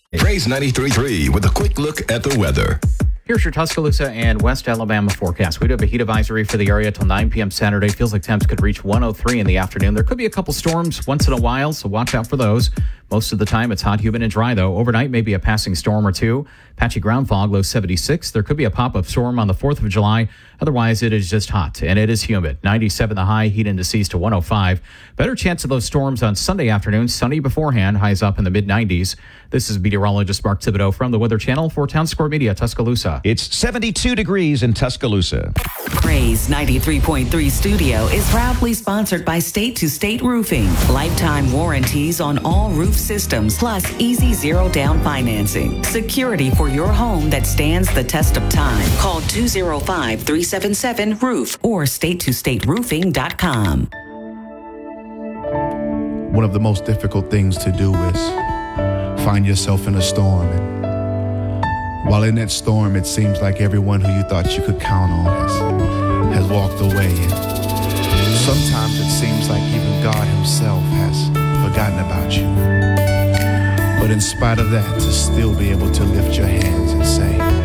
Praise 93.3 with a quick look at the weather. Here's your Tuscaloosa and West Alabama forecast. We do have a heat advisory for the area till 9 p.m. Saturday. Feels like temps could reach 103 in the afternoon. There could be a couple storms once in a while, so watch out for those. Most of the time, it's hot, humid, and dry, though. Overnight, maybe a passing storm or two. Patchy ground fog, low 76. There could be a pop-up storm on the 4th of July. Otherwise, it is just hot, and it is humid. 97 the high, heat indices to 105. Better chance of those storms on Sunday afternoon. Sunny beforehand, highs up in the mid-90s. This is meteorologist Mark Thibodeau from the Weather Channel for Town Square Media, Tuscaloosa. It's 72 degrees in Tuscaloosa. Praise 93.3 Studio is proudly sponsored by State to State Roofing. Lifetime warranties on all roof systems, plus easy zero down financing. Security for your home that stands the test of time. Call 205-377-ROOF or statetostateroofing.com. One of the most difficult things to do is find yourself in a storm. And while in that storm, it seems like everyone who you thought you could count on has walked away. And sometimes it seems like even God himself has forgotten about you. But in spite of that, to still be able to lift your hands and say,